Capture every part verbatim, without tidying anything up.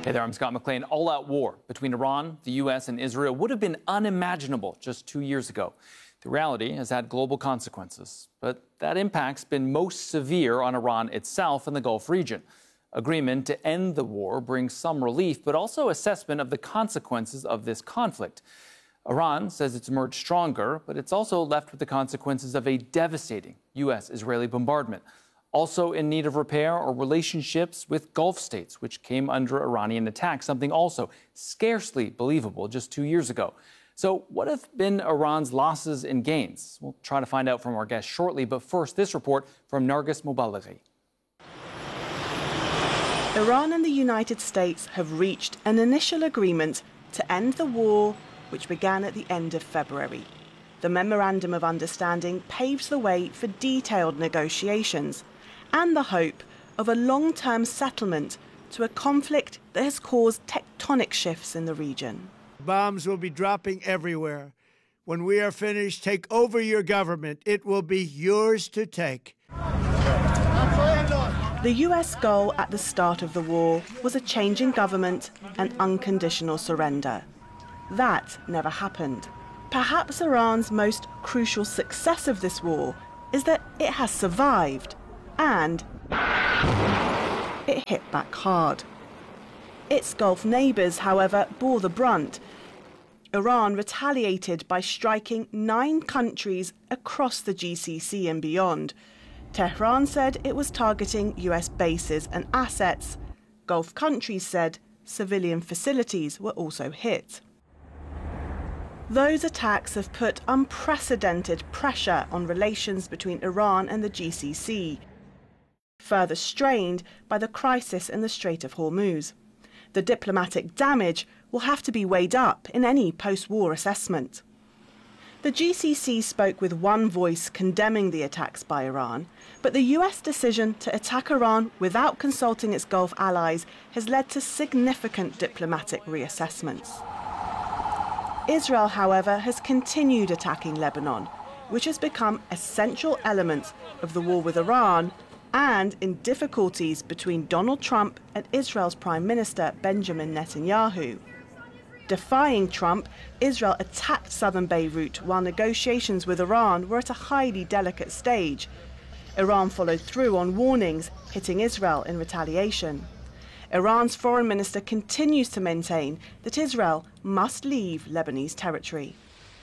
Hey there, I'm Scott McLean. All-out war between Iran, the U S, and Israel would have been unimaginable just two years ago. The reality has had global consequences, but that impact's been most severe on Iran itself and the Gulf region. Agreement to end the war brings some relief, but also assessment of the consequences of this conflict. Iran says it's emerged stronger, but it's also left with the consequences of a devastating U S-Israeli bombardment. Also in need of repair are relationships with Gulf states, which came under Iranian attack, something also scarcely believable just two years ago. So what have been Iran's losses and gains? We'll try to find out from our guest shortly, but first, this report from Nargis Mobalaghi. Iran and the United States have reached an initial agreement to end the war, which began at the end of February. The Memorandum of Understanding paves the way for detailed negotiations and the hope of a long-term settlement to a conflict that has caused tectonic shifts in the region. Bombs will be dropping everywhere. When we are finished, take over your government. It will be yours to take. The U S goal at the start of the war was a change in government and unconditional surrender. That never happened. Perhaps Iran's most crucial success of this war is that it has survived, and it hit back hard. Its Gulf neighbours, however, bore the brunt. Iran retaliated by striking nine countries across the G C C and beyond. Tehran said it was targeting U S bases and assets. Gulf countries said civilian facilities were also hit. Those attacks have put unprecedented pressure on relations between Iran and the G C C, further strained by the crisis in the Strait of Hormuz. The diplomatic damage will have to be weighed up in any post-war assessment. The G C C spoke with one voice condemning the attacks by Iran, but the U S decision to attack Iran without consulting its Gulf allies has led to significant diplomatic reassessments. Israel, however, has continued attacking Lebanon, which has become a central element of the war with Iran and in difficulties between Donald Trump and Israel's Prime Minister Benjamin Netanyahu. Defying Trump, Israel attacked southern Beirut while negotiations with Iran were at a highly delicate stage. Iran followed through on warnings, hitting Israel in retaliation. Iran's foreign minister continues to maintain that Israel must leave Lebanese territory.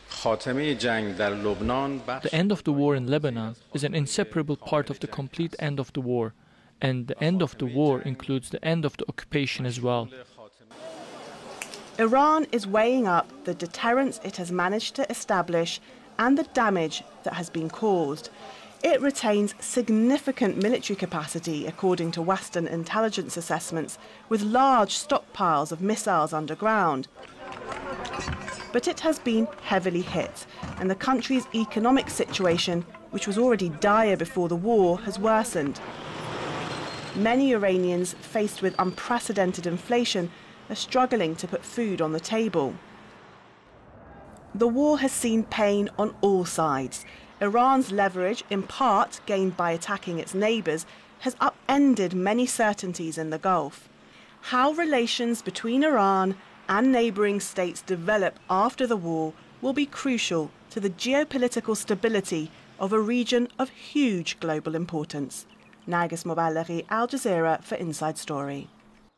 The end of the war in Lebanon is an inseparable part of the complete end of the war, and the end of the war includes the end of the occupation as well. Iran is weighing up the deterrence it has managed to establish and the damage that has been caused. It retains significant military capacity, according to Western intelligence assessments, with large stockpiles of missiles underground. But it has been heavily hit, and the country's economic situation, which was already dire before the war, has worsened. Many Iranians, faced with unprecedented inflation, are struggling to put food on the table. The war has seen pain on all sides. Iran's leverage, in part gained by attacking its neighbours, has upended many certainties in the Gulf. How relations between Iran and neighbouring states develop after the war will be crucial to the geopolitical stability of a region of huge global importance. Nargis Mobalaghi, Al Jazeera for Inside Story.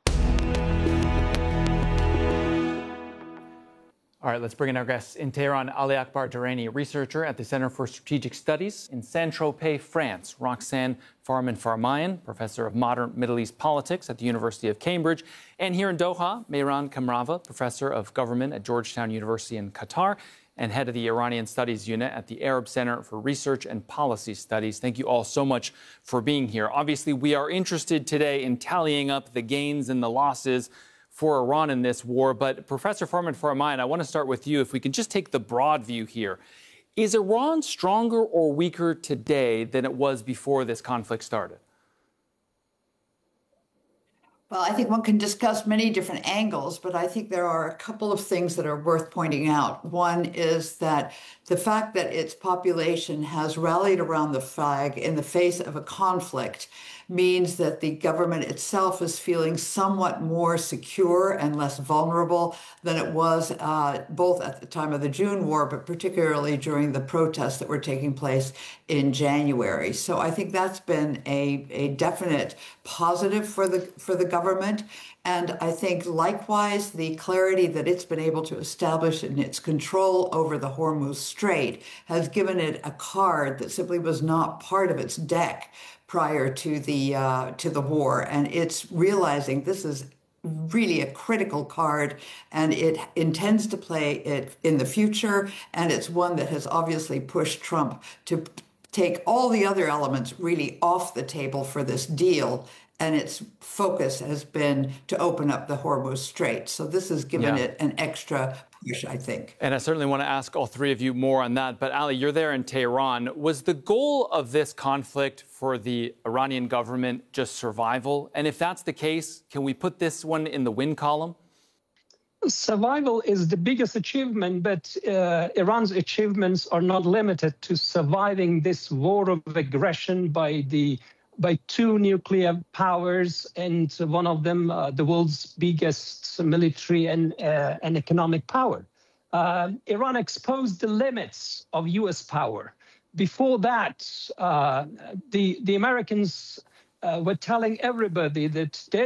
All right, let's bring in our guests. In Tehran, Ali Akbar Durrani, researcher at the Center for Strategic Studies. In Saint-Tropez, France, Roxane Farman-Farmayan, professor of modern Middle East politics at the University of Cambridge. And here in Doha, Mehran Kamrava, professor of government at Georgetown University in Qatar and head of the Iranian Studies Unit at the Arab Center for Research and Policy Studies. Thank you all so much for being here. Obviously, we are interested today in tallying up the gains and the losses for Iran in this war. But Professor Farman-Farmayan, I want to start with you. If we can just take the broad view here. Is Iran stronger or weaker today than it was before this conflict started? Well, I think one can discuss many different angles, but I think there are a couple of things that are worth pointing out. One is that the fact that its population has rallied around the flag in the face of a conflict means that the government itself is feeling somewhat more secure and less vulnerable than it was uh, both at the time of the June war, but particularly during the protests that were taking place in January. So I think that's been a, a definite positive for the for the government. And I think likewise, the clarity that it's been able to establish in its control over the Hormuz Strait has given it a card that simply was not part of its deck prior to the uh, to the war. And it's realizing this is really a critical card, and it intends to play it in the future. And it's one that has obviously pushed Trump to take all the other elements really off the table for this deal. And its focus has been to open up the Hormuz Strait. So this has given yeah. it an extra push, I think. And I certainly want to ask all three of you more on that. But Ali, you're there in Tehran. Was the goal of this conflict for the Iranian government just survival? And if that's the case, can we put this one in the win column? Survival is the biggest achievement, but uh, Iran's achievements are not limited to surviving this war of aggression by the by two nuclear powers, and one of them uh, the world's biggest military and, uh, and economic power. Uh, Iran exposed the limits of U S power. Before that, uh, the, the Americans uh, were telling everybody that their